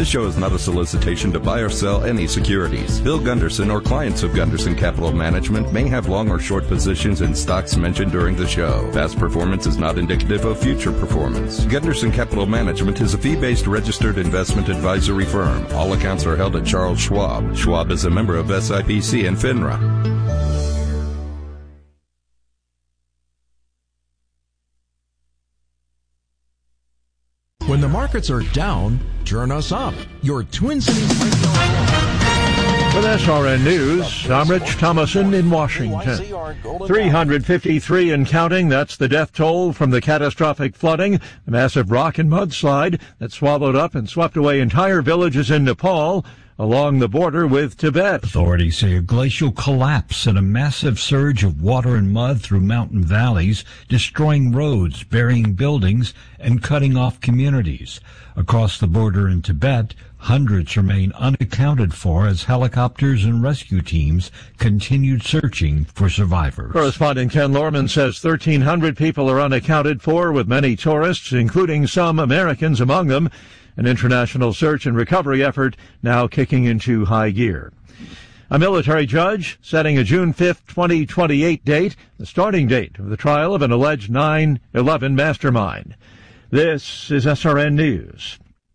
This show is not a solicitation to buy or sell any securities. Bill Gunderson or clients of Gunderson Capital Management may have long or short positions in stocks mentioned during the show. Past performance is not indicative of future performance. Gunderson Capital Management is a fee-based registered investment advisory firm. All accounts are held at Charles Schwab. Schwab is a member of SIPC and FINRA. When the markets are down, turn us up. Your Twin Cities Radio. With SRN News, I'm Rich Thomason in Washington. 353 and counting. That's the death toll from the catastrophic flooding, the massive rock and mudslide that swallowed up and swept away entire villages in Nepal along the border with Tibet. Authorities say a glacial collapse and a massive surge of water and mud through mountain valleys, destroying roads, burying buildings, and cutting off communities. Across the border in Tibet, hundreds remain unaccounted for as helicopters and rescue teams continued searching for survivors. Correspondent Ken Lorman says 1,300 people are unaccounted for, with many tourists, including some Americans among them. An international search and recovery effort now kicking into high gear. A military judge setting a June 5th, 2028 date, the starting date of the trial of an alleged 9/11 mastermind. This is SRN News.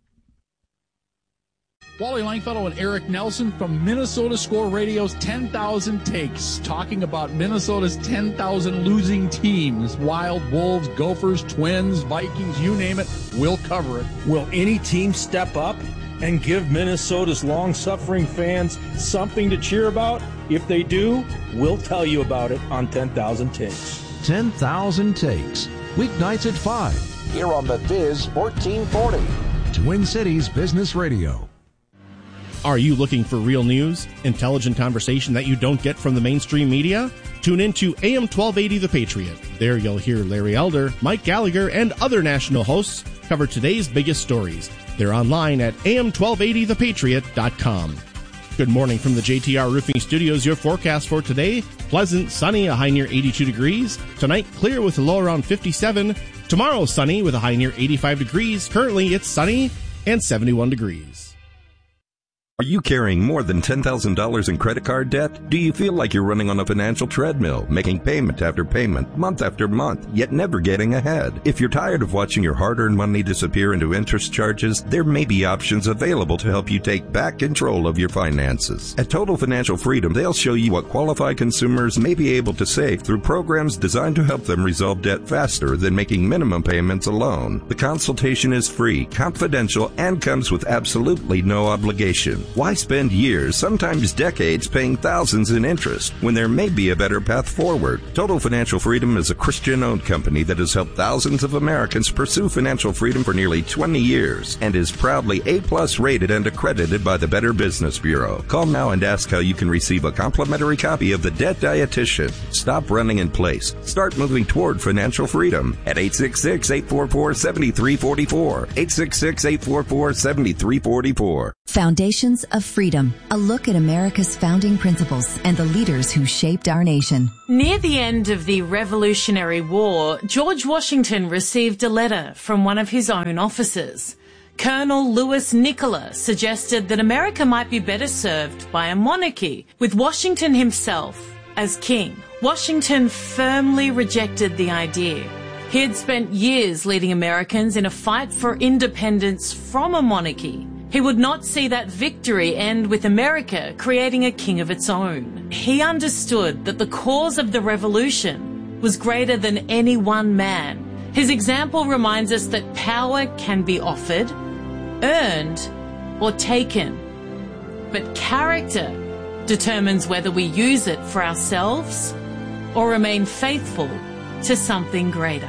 Wally Langfellow and Eric Nelson from Minnesota Score Radio's 10,000 Takes, talking about Minnesota's 10,000 losing teams. Wild, Wolves, Gophers, Twins, Vikings, you name it, we'll cover it. Will any team step up and give Minnesota's long-suffering fans something to cheer about? If they do, we'll tell you about it on 10,000 Takes. 10,000 Takes, weeknights at 5. Here on the Biz 1440. Twin Cities Business Radio. Are you looking for real news, intelligent conversation that you don't get from the mainstream media? Tune in to AM 1280 The Patriot. There you'll hear Larry Elder, Mike Gallagher, and other national hosts cover today's biggest stories. They're online at am1280thepatriot.com. Good morning from the JTR Roofing Studios. Your forecast for today: pleasant, sunny, a high near 82 degrees. Tonight, clear with a low around 57. Tomorrow, sunny with a high near 85 degrees. Currently, it's sunny and 71 degrees. Are you carrying more than $10,000 in credit card debt? Do you feel like you're running on a financial treadmill, making payment after payment, month after month, yet never getting ahead? If you're tired of watching your hard-earned money disappear into interest charges, there may be options available to help you take back control of your finances. At Total Financial Freedom, they'll show you what qualified consumers may be able to save through programs designed to help them resolve debt faster than making minimum payments alone. The consultation is free, confidential, and comes with absolutely no obligation. Why spend years, sometimes decades, paying thousands in interest when there may be a better path forward? Total Financial Freedom is a Christian-owned company that has helped thousands of Americans pursue financial freedom for nearly 20 years and is proudly A+ rated and accredited by the Better Business Bureau. Call now and ask how you can receive a complimentary copy of The Debt Dietitian. Stop running in place. Start moving toward financial freedom at 866-844-7344. 866-844-7344. Foundations of Freedom, a look at America's founding principles and the leaders who shaped our nation. Near the end of the Revolutionary War, George Washington received a letter from one of his own officers. Colonel Louis Nicola suggested that America might be better served by a monarchy, with Washington himself as king. Washington firmly rejected the idea. He had spent years leading Americans in a fight for independence from a monarchy. He would not see that victory end with America creating a king of its own. He understood that the cause of the revolution was greater than any one man. His example reminds us that power can be offered, earned, or taken. But character determines whether we use it for ourselves or remain faithful to something greater.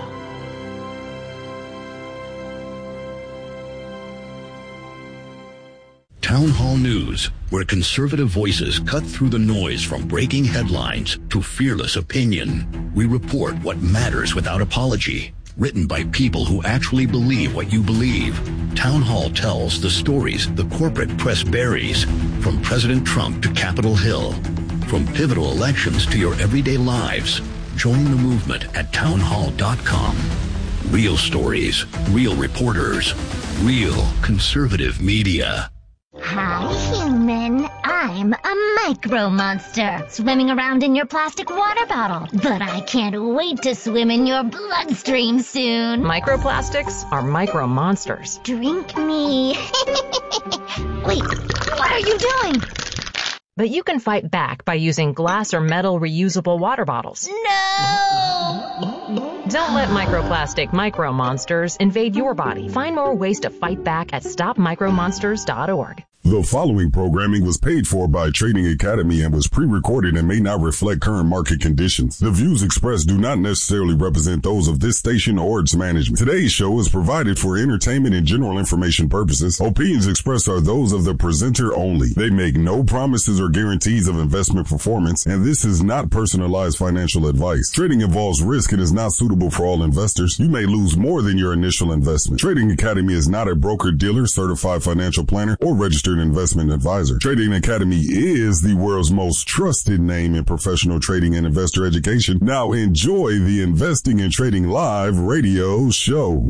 Town Hall News, where conservative voices cut through the noise from breaking headlines to fearless opinion. We report what matters without apology. Written by people who actually believe what you believe. Town Hall tells the stories the corporate press buries, from President Trump to Capitol Hill. From pivotal elections to your everyday lives. Join the movement at townhall.com. Real stories, real reporters, real conservative media. Hi, human. I'm a micro monster, swimming around in your plastic water bottle. But I can't wait to swim in your bloodstream soon. Microplastics are micro monsters. Drink me. Wait, what are you doing? But you can fight back by using glass or metal reusable water bottles. No! Don't let microplastic micro monsters invade your body. Find more ways to fight back at stopmicromonsters.org. The following programming was paid for by Trading Academy and was pre-recorded and may not reflect current market conditions. The views expressed do not necessarily represent those of this station or its management. Today's show is provided for entertainment and general information purposes. Opinions expressed are those of the presenter only. They make no promises or guarantees of investment performance, and this is not personalized financial advice. Trading involves risk and is not suitable for all investors. You may lose more than your initial investment. Trading Academy is not a broker-dealer, certified financial planner, or registered investment advisor. Trading Academy is the world's most trusted name in professional trading and investor education. Now enjoy the Investing and Trading Live radio show.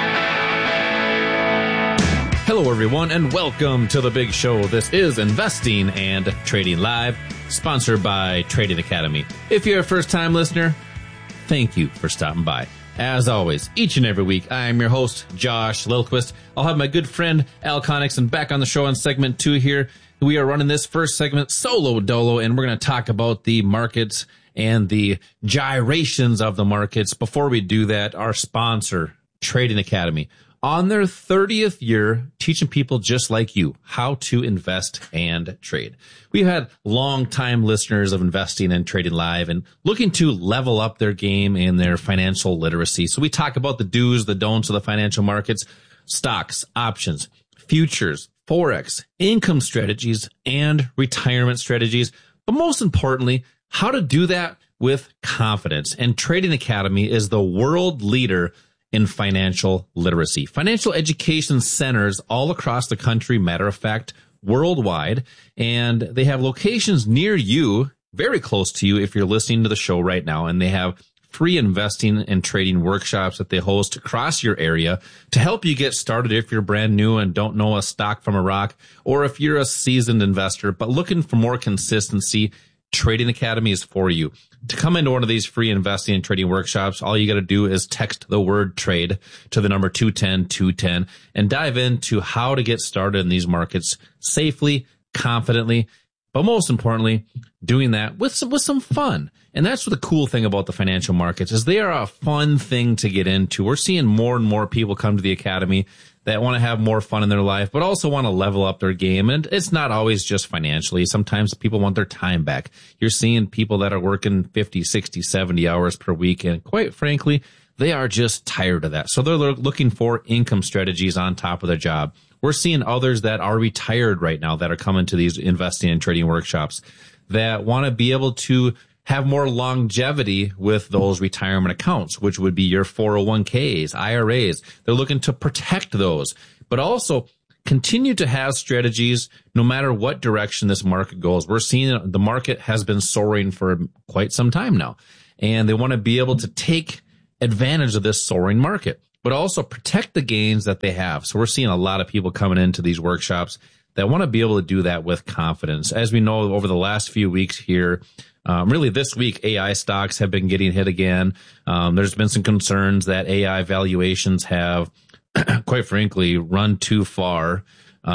Hello everyone and welcome to the big show. This is Investing and Trading Live, sponsored by Trading Academy. If you're a first-time listener, thank you for stopping by. As always, each and every week, I am your host, Josh Lilquist. I'll have my good friend, Al Connickson, back on the show in segment 2 here. We are running this first segment solo dolo, and we're going to talk about the markets and the gyrations of the markets. Before we do that, our sponsor, Trading Academy, on their 30th year, teaching people just like you how to invest and trade. We've had long-time listeners of Investing and Trading Live and looking to level up their game and their financial literacy. So we talk about the do's, the don'ts of the financial markets, stocks, options, futures, forex, income strategies, and retirement strategies. But most importantly, how to do that with confidence. And Trading Academy is the world leader in financial literacy. Financial education centers all across the country, matter of fact, worldwide, and they have locations near you, very close to you if you're listening to the show right now, and they have free investing and trading workshops that they host across your area to help you get started if you're brand new and don't know a stock from a rock, or if you're a seasoned investor but looking for more consistency. Trading Academy is for you. To come into one of these free investing and trading workshops, all you got to do is text the word trade to the number 210-210 and dive into how to get started in these markets safely, confidently, but most importantly, doing that with some fun. And that's what the cool thing about the financial markets is they are a fun thing to get into. We're seeing more and more people come to the Academy that want to have more fun in their life, but also want to level up their game. And it's not always just financially. Sometimes people want their time back. You're seeing people that are working 50, 60, 70 hours per week. And quite frankly, they are just tired of that. So they're looking for income strategies on top of their job. We're seeing others that are retired right now that are coming to these investing and trading workshops that want to be able to have more longevity with those retirement accounts, which would be your 401ks, IRAs. They're looking to protect those, but also continue to have strategies no matter what direction this market goes. We're seeing the market has been soaring for quite some time now, and they want to be able to take advantage of this soaring market, but also protect the gains that they have. So we're seeing a lot of people coming into these workshops that want to be able to do that with confidence. As we know, over the last few weeks here, really this week, AI stocks have been getting hit again. There's been some concerns that AI valuations have, quite frankly, run too far.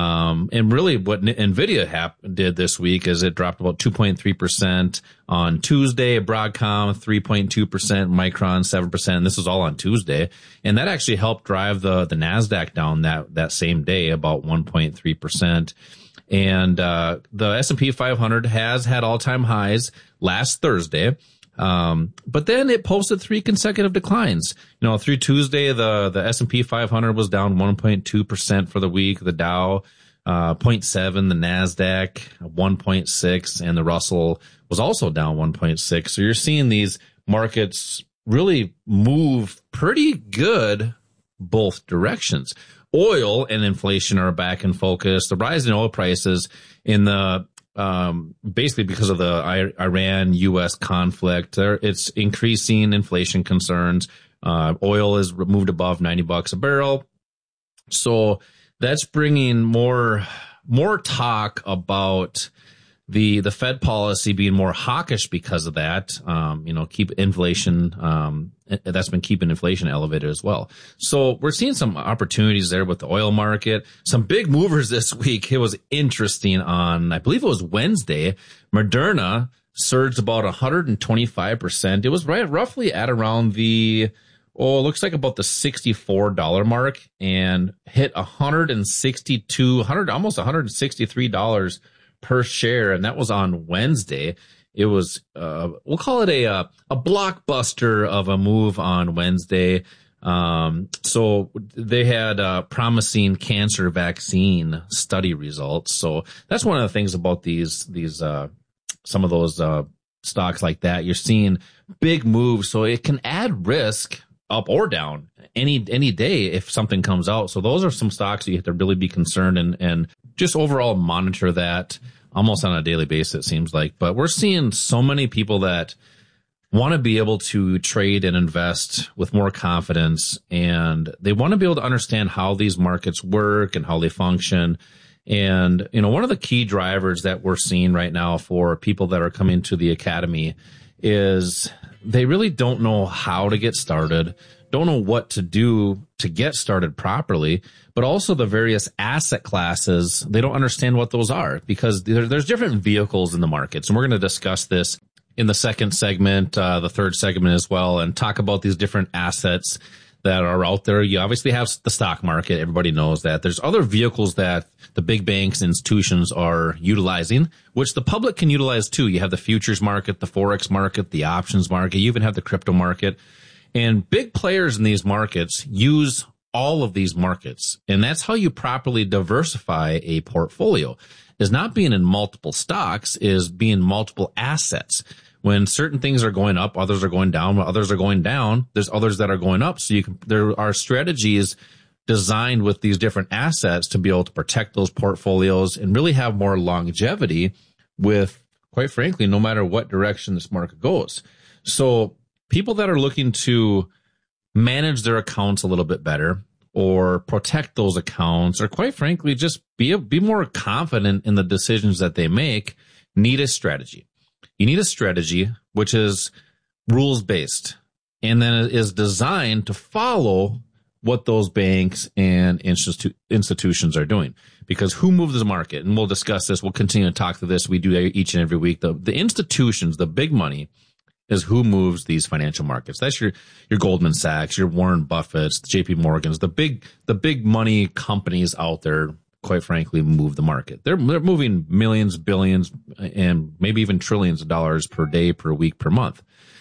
And really what NVIDIA did this week is it dropped about 2.3% on Tuesday, Broadcom 3.2%, Micron 7%. And this was all on Tuesday. And that actually helped drive the NASDAQ down that same day, about 1.3%. And the S&P 500 has had all-time highs last Thursday. But then it posted 3 consecutive declines. You know, through Tuesday, the S&P 500 was down 1.2% for the week. The Dow, 0.7, the NASDAQ, 1.6, and the Russell was also down 1.6. So you're seeing these markets really move pretty good both directions. Oil and inflation are back in focus. The rise in oil prices in the basically because of the Iran-U.S. conflict, it's increasing inflation concerns. Oil is moved above $90 a barrel. So that's bringing more talk about the Fed policy being more hawkish because of that. Keep inflation, that's been keeping inflation elevated as well. So we're seeing some opportunities there with the oil market. Some big movers this week. It was interesting on, I believe it was Wednesday, Moderna surged about 125%. It was roughly at around it looks like about the $64 mark and hit almost $163 per share. And that was on Wednesday. It was, we'll call it a blockbuster of a move on Wednesday. So they had promising cancer vaccine study results. So that's one of the things about these some of those stocks like that. You're seeing big moves, so it can add risk up or down any day if something comes out. So those are some stocks you have to really be concerned and just overall monitor that almost on a daily basis, it seems like. But we're seeing so many people that want to be able to trade and invest with more confidence, and they want to be able to understand how these markets work and how they function. And, one of the key drivers that we're seeing right now for people that are coming to the academy is they really don't know how to get started, don't know what to do to get started properly, but also the various asset classes, they don't understand what those are because there's different vehicles in the markets. And we're going to discuss this in the second segment, the third segment as well, and talk about these different assets that are out there. You obviously have the stock market. Everybody knows that. There's other vehicles that the big banks and institutions are utilizing, which the public can utilize too. You have the futures market, the forex market, the options market. You even have the crypto market. And big players in these markets use all of these markets. And that's how you properly diversify a portfolio, is not being in multiple stocks, is being multiple assets. When certain things are going up, others are going down. When others are going down, there's others that are going up. So there are strategies designed with these different assets to be able to protect those portfolios and really have more longevity with, quite frankly, no matter what direction this market goes. So people that are looking to manage their accounts a little bit better or protect those accounts or, quite frankly, just be more confident in the decisions that they make need a strategy. You need a strategy which is rules-based and then is designed to follow what those banks and institutions are doing. Because who moves the market? And we'll discuss this. We'll continue to talk through this. We do each and every week. The institutions, the big money, is who moves these financial markets. That's your Goldman Sachs, your Warren Buffetts, the JP Morgans, the big money companies out there, quite frankly, move the market. They're moving millions, billions, and maybe even trillions of dollars per day, per week, per month.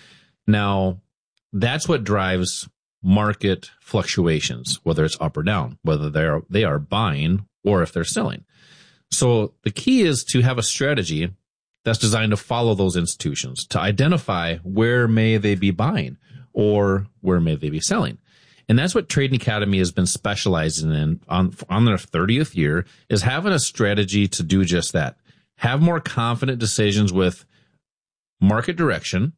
Now, that's what drives market fluctuations, whether it's up or down, whether they are buying or if they're selling. So the key is to have a strategy that's designed to follow those institutions, to identify where may they be buying or where may they be selling. And that's what Trading Academy has been specializing in on their 30th year, is having a strategy to do just that. Have more confident decisions with market direction,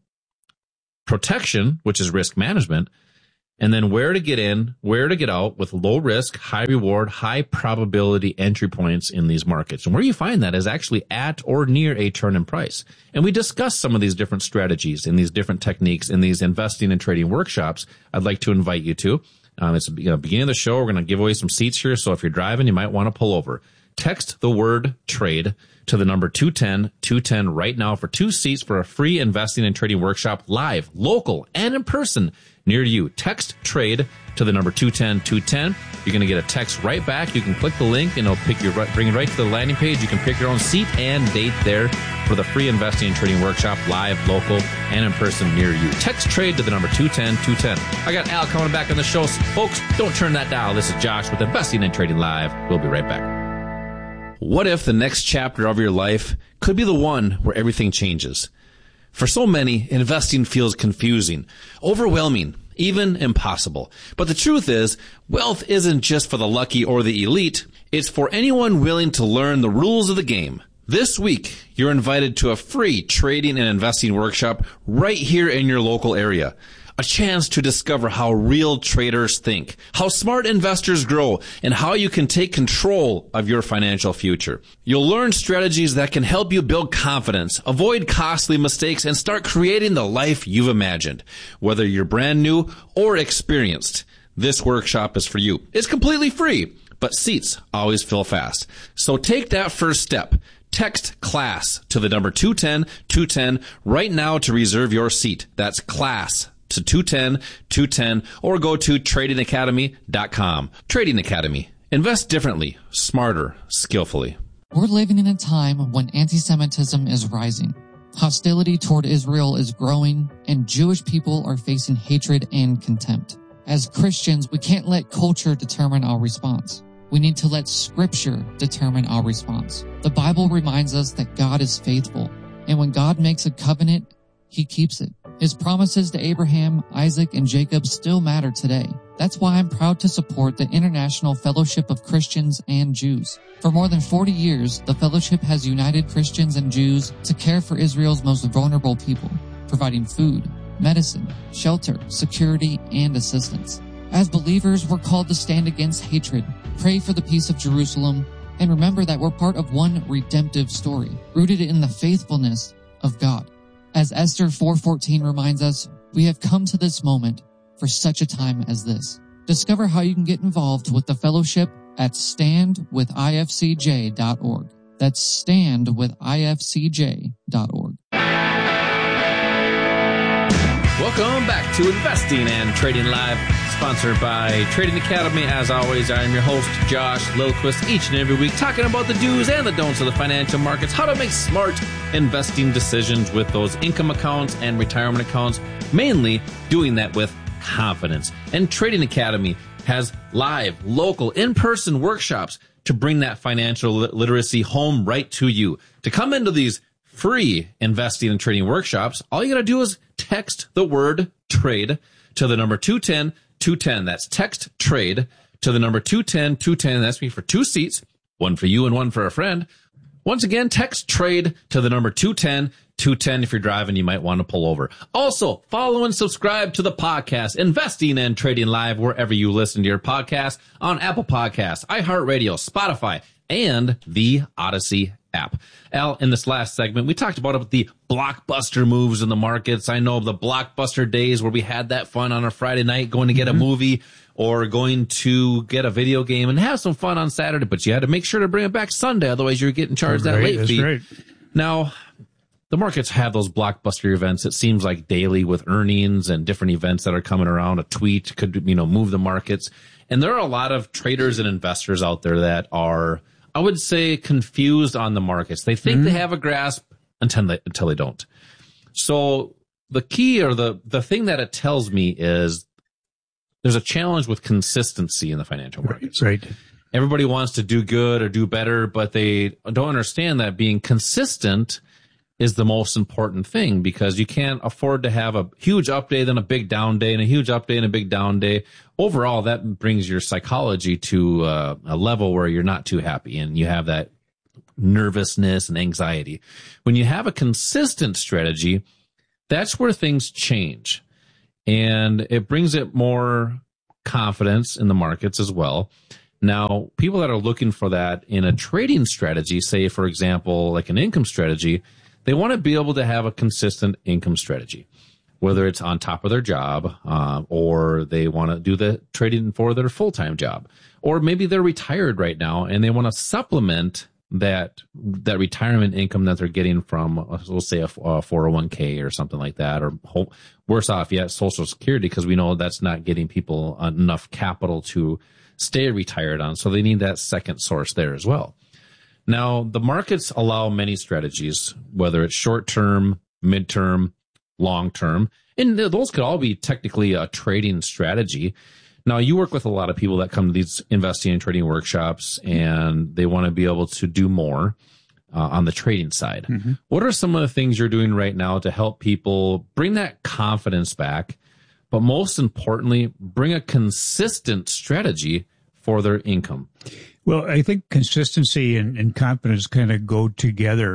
protection, which is risk management, and then where to get in, where to get out with low risk, high reward, high probability entry points in these markets. And where you find that is actually at or near a turn in price. And we discuss some of these different strategies and these different techniques in these investing and trading workshops I'd like to invite you to. It's the beginning of the show. We're going to give away some seats here. So if you're driving, you might want to pull over. Text the word trade to the number 210-210 right now for 2 seats for a free investing and trading workshop, live, local, and in person near you. Text trade to the number 210-210. You're going to get a text right back. You can click the link and it'll bring you right to the landing page. You can pick your own seat and date there for the free investing and trading workshop, live, local, and in person near you. Text trade to the number 210-210. I got Al coming back on the show. Folks, don't turn that dial. This is Josh with Investing and Trading Live. We'll be right back. What if the next chapter of your life could be the one where everything changes? For so many, investing feels confusing, overwhelming, even impossible. But the truth is, wealth isn't just for the lucky or the elite. It's for anyone willing to learn the rules of the game. This week, you're invited to a free trading and investing workshop right here in your local area. a chance to discover how real traders think, how smart investors grow, and how you can take control of your financial future. You'll learn strategies that can help you build confidence, avoid costly mistakes, and start creating the life you've imagined. Whether you're brand new or experienced, this workshop is for you. It's completely free, but seats always fill fast. So take that first step. Text CLASS to the number 210-210 right now to reserve your seat. That's CLASS to 210-210, or go to tradingacademy.com. Trading Academy. Invest differently, smarter, skillfully. We're living in a time when anti-Semitism is rising. Hostility toward Israel is growing, and Jewish people are facing hatred and contempt. As Christians, we can't let culture determine our response. We need to let Scripture determine our response. The Bible reminds us that God is faithful, and when God makes a covenant, He keeps it. His promises to Abraham, Isaac, and Jacob still matter today. That's why I'm proud to support the International Fellowship of Christians and Jews. For more than 40 years, the fellowship has united Christians and Jews to care for Israel's most vulnerable people, providing food, medicine, shelter, security, and assistance. As believers, we're called to stand against hatred, pray for the peace of Jerusalem, and remember that we're part of one redemptive story, rooted in the faithfulness of God. As Esther 4:14 reminds us, we have come to this moment for such a time as this. Discover how you can get involved with the fellowship at standwithifcj.org. That's standwithifcj.org. Welcome back to Investing and Trading Live, sponsored by Trading Academy. As always, I am your host, Josh Lilquist, each and every week talking about the do's and the don'ts of the financial markets, how to make smart investing decisions with those income accounts and retirement accounts, mainly doing that with confidence. And Trading Academy has live, local, in-person workshops to bring that financial literacy home right to you. To come into these free investing and trading workshops, all you got to do is text the word trade to the number 210-210. That's text trade to the number 210-210. That's me for 2 seats, one for you and one for a friend. Once again, text trade to the number 210-210. If you're driving, you might want to pull over. Also, follow and subscribe to the podcast, Investing and Trading Live, wherever you listen to your podcast, on Apple Podcasts, iHeartRadio, Spotify, and the Odyssey app. Al, in this last segment, we talked about the blockbuster moves in the markets. I know the blockbuster days where we had that fun on a Friday night going to get a movie or going to get a video game and have some fun on Saturday, but you had to make sure to bring it back Sunday, otherwise you're getting charged that late fee. Right. Now, the markets have those blockbuster events. It seems like daily with earnings and different events that are coming around. A tweet could, move the markets. And there are a lot of traders and investors out there that are, I would say, confused on the markets. They think they have a grasp until they don't. So the key, or the thing that it tells me, is there's a challenge with consistency in the financial markets. Right. Everybody wants to do good or do better, but they don't understand that being consistent is the most important thing, because you can't afford to have a huge up day, then a big down day, and a huge up day and a big down day. Overall, that brings your psychology to a level where you're not too happy and you have that nervousness and anxiety. When you have a consistent strategy, that's where things change. And it brings it more confidence in the markets as well. Now, people that are looking for that in a trading strategy, say, for example, like an income strategy, they want to be able to have a consistent income strategy, whether it's on top of their job, or they want to do the trading for their full-time job, or maybe they're retired right now and they want to supplement that retirement income that they're getting from, we'll say, a 401k or something like that, or worse off yet, Social Security, because we know that's not getting people enough capital to stay retired on. So they need that second source there as well. Now, the markets allow many strategies, whether it's short-term, mid-term, long-term, and those could all be technically a trading strategy. Now, you work with a lot of people that come to these investing and trading workshops, and they want to be able to do more on the trading side. Mm-hmm. What are some of the things you're doing right now to help people bring that confidence back, but most importantly, bring a consistent strategy for their income? Well, I think consistency and confidence kind of go together.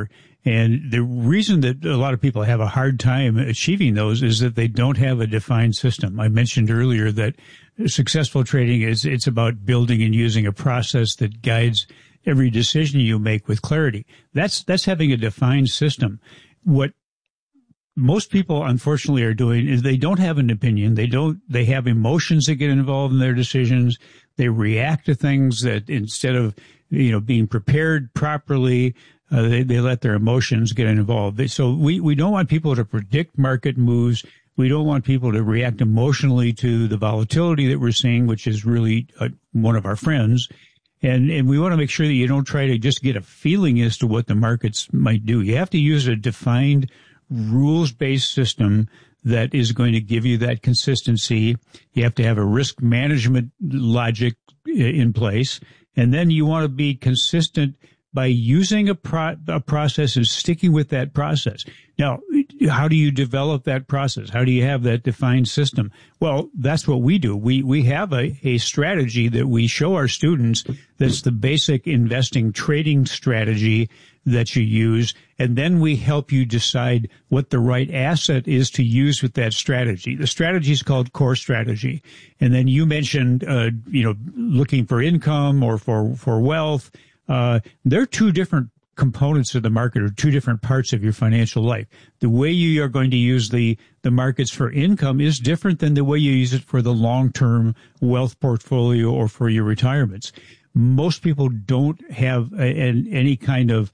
And the reason that a lot of people have a hard time achieving those is that they don't have a defined system. I mentioned earlier that successful trading it's about building and using a process that guides every decision you make with clarity. That's having a defined system. What most people unfortunately are doing is they don't have an opinion. They have emotions that get involved in their decisions. They react to things that instead of, being prepared properly, they let their emotions get involved. So we don't want people to predict market moves. We don't want people to react emotionally to the volatility that we're seeing, which is really one of our friends. And we want to make sure that you don't try to just get a feeling as to what the markets might do. You have to use a defined rules-based system that is going to give you that consistency. You have to have a risk management logic in place. And then you want to be consistent by using a process and sticking with that process. Now, how do you develop that process? How do you have that defined system? Well, that's what we do. We have a strategy that we show our students that's the basic investing trading strategy that you use, and then we help you decide what the right asset is to use with that strategy. The strategy is called core strategy. And then you mentioned, looking for income or for wealth. They're two different components of the market, or two different parts of your financial life. The way you are going to use the markets for income is different than the way you use it for the long-term wealth portfolio or for your retirements. Most people don't have any kind of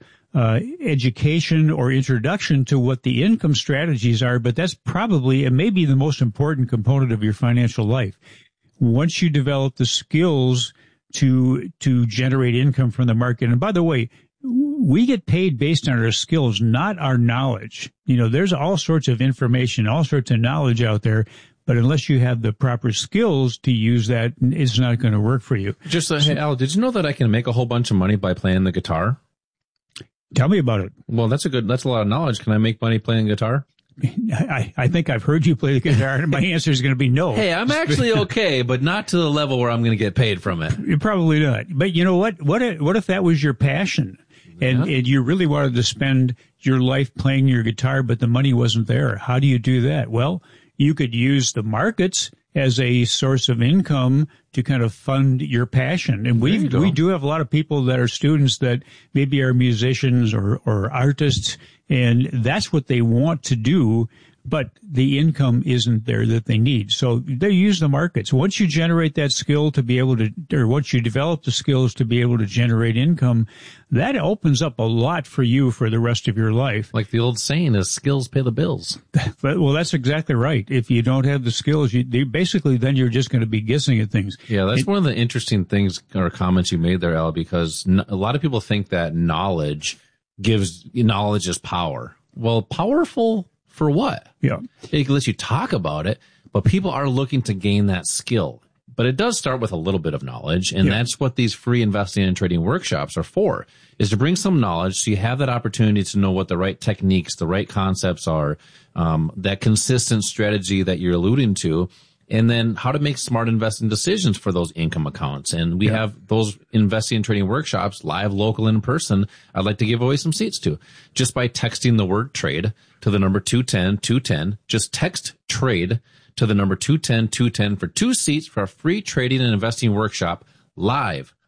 education or introduction to what the income strategies are, but that's probably and maybe the most important component of your financial life. Once you develop the skills to generate income from the market, and by the way, we get paid based on our skills, not our knowledge. There's all sorts of information, all sorts of knowledge out there, but unless you have the proper skills to use that, it's not going to work for you. Hey, Al, did you know that I can make a whole bunch of money by playing the guitar? Tell me about it. Well, that's a lot of knowledge. Can I make money playing guitar? I think I've heard you play the guitar, and my answer is going to be no. Hey, I'm actually okay, but not to the level where I'm going to get paid from it. You're probably not. But you know what? What if that was your passion, and you really wanted to spend your life playing your guitar, but the money wasn't there? How do you do that? Well, you could use the markets as a source of income to kind of fund your passion. And we do have a lot of people that are students that maybe are musicians or artists, and that's what they want to do, but the income isn't there that they need. So they use the markets. Once you generate that skill to be able to, or once you develop the skills to be able to generate income, that opens up a lot for you for the rest of your life. Like the old saying is, skills pay the bills. Well, that's exactly right. If you don't have the skills, basically then you're just going to be guessing at things. Yeah, that's one of the interesting things or comments you made there, Al, because a lot of people think that knowledge is power. Well, powerful for what? Yeah. It lets you talk about it, but people are looking to gain that skill. But it does start with a little bit of knowledge, and that's what these free investing and trading workshops are for, is to bring some knowledge so you have that opportunity to know what the right techniques, the right concepts are, that consistent strategy that you're alluding to, and then how to make smart investing decisions for those income accounts. And we have those investing and trading workshops live, local, in person. I'd like to give away some seats to, just by texting the word trade to the number 210-210. Just text trade to the number 210-210 for 2 seats for a free trading and investing workshop live